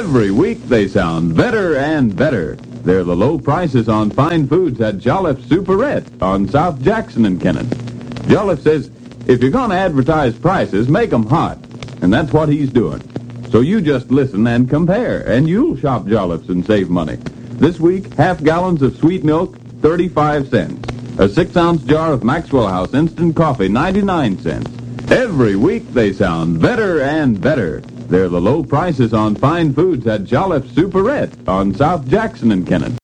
Every week they sound better and better. They're the low prices on fine foods at Jolliffe Superette on South Jackson and Kennet. Jolliffe says, if you're going to advertise prices, make 'em hot. And that's what he's doing. So you just listen and compare, and you'll shop Jolliffe's and save money. This week, half gallons of sweet milk, 35 cents. A 6-ounce jar of Maxwell House instant coffee, 99 cents. Every week they sound better and better. They're the low prices on fine foods at Jolliffe Superette on South Jackson and Kennet.